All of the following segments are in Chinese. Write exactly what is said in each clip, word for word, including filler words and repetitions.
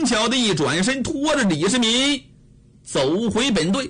巧的一转身，拖着李世民走回本队。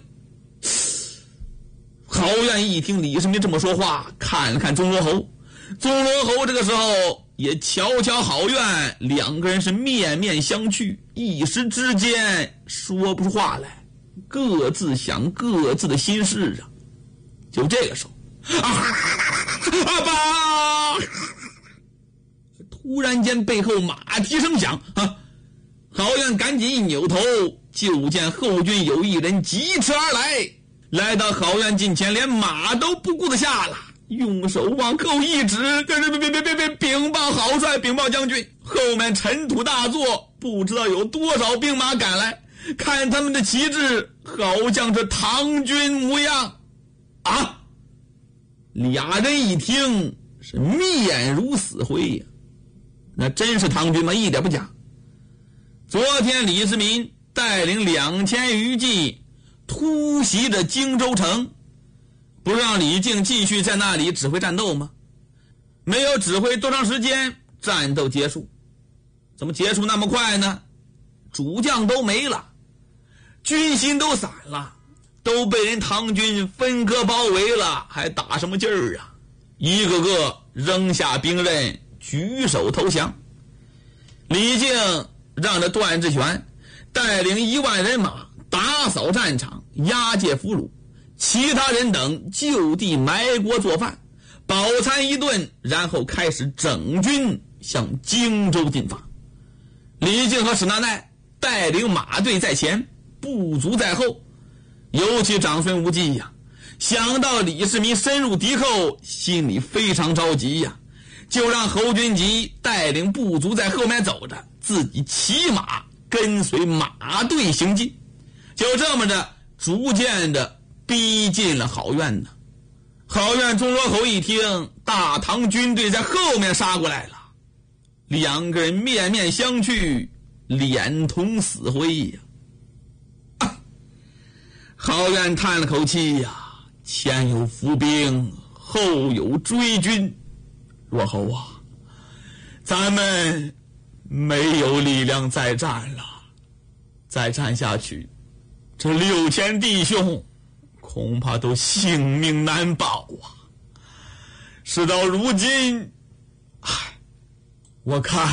郝院一听李世民这么说话，看了看钟罗侯，钟罗侯这个时候也瞧瞧郝院，两个人是面面相觑，一时之间说不出话来，各自想各自的心事啊。就这个时候，啊，阿爸！突然间背后马蹄声响啊！郝院赶紧一扭头，就见后军有一人疾驰而来，来到郝院近前，连马都不顾得下了，用手往后一指，别别别别别别，禀报郝帅，禀报将军，后面尘土大作，不知道有多少兵马赶来，看他们的旗帜，好像是唐军模样啊！俩人一听是面如死灰呀、啊，那真是唐军吗？一点不假。昨天李世民带领两千余骑突袭着荆州城，不让李靖继续在那里指挥战斗吗？没有指挥多长时间，战斗结束。怎么结束那么快呢？主将都没了，军心都散了，都被人唐军分割包围了，还打什么劲儿啊？一个个扔下兵刃，举手投降。李靖让着段志全带领一万人马打扫战场，押解俘虏，其他人等就地埋锅做饭，饱餐一顿，然后开始整军向荆州进发。李靖和史那奈带领马队在前，部族在后，尤其长孙无忌呀、啊，想到李世民深入敌后，心里非常着急呀、啊，就让侯君集带领部族在后面走着，自己骑马跟随马队行进，就这么着逐渐的逼近了郝院呢。郝院钟罗侯一听大唐军队在后面杀过来了，两个人面面相觑，脸同死灰呀、啊。郝院叹了口气呀、啊，前有伏兵，后有追军，罗侯啊，咱们没有力量再战了，再战下去，这六千弟兄恐怕都性命难保啊！事到如今，唉，我看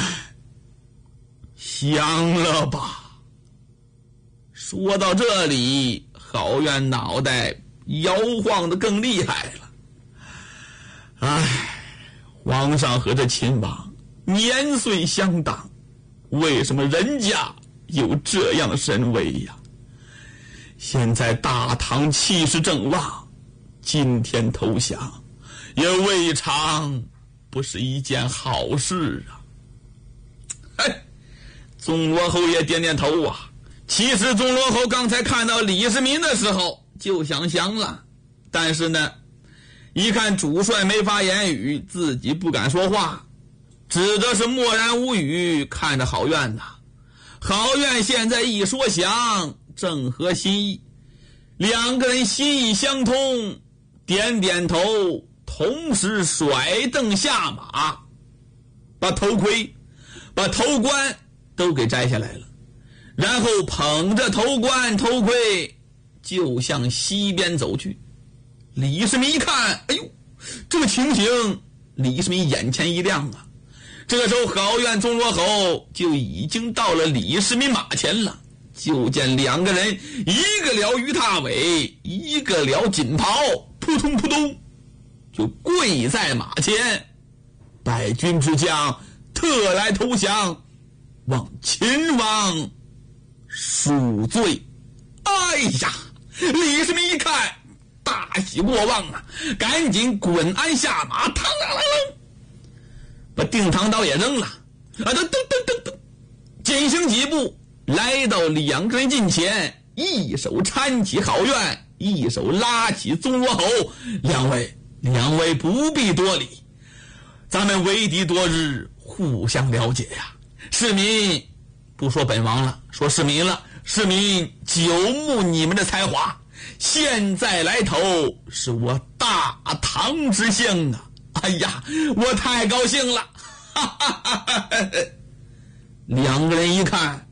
降了吧。说到这里，郝院脑袋摇晃得更厉害了。唉，皇上和这秦王年岁相当，为什么人家有这样的神威呀？现在大唐气势正旺，今天投降也未尝不是一件好事啊。哎，钟罗侯也点点头啊。其实钟罗侯刚才看到李世民的时候就想降了，但是呢，一看主帅没发言语，自己不敢说话，只得是默然无语，看着郝院呐。郝院现在一说降，正合心意，两个人心意相通，点点头，同时甩蹬下马，把头盔把头冠都给摘下来了，然后捧着头冠头盔就向西边走去。李世民一看，哎呦，这个情形，李世民眼前一亮啊。这个时候郝院钟罗侯就已经到了李世民马前了，就见两个人，一个撩鱼踏尾，一个撩锦袍，扑通扑通就跪在马前。败军之将特来投降，望秦王恕罪。哎呀，李世民一看大喜过望啊，赶紧滚鞍下马，嘡啷啷啷把定唐刀也扔了啊，噔噔噔噔噔，紧行几步来到两个人近前，一手搀起郝院，一手拉起钟罗侯。两位两位不必多礼，咱们为敌多日，互相了解呀。市民不说本王了，说市民了，市民久慕你们的才华，现在来投是我大唐之幸啊！哎呀，我太高兴了！哈哈哈哈，两个人一看，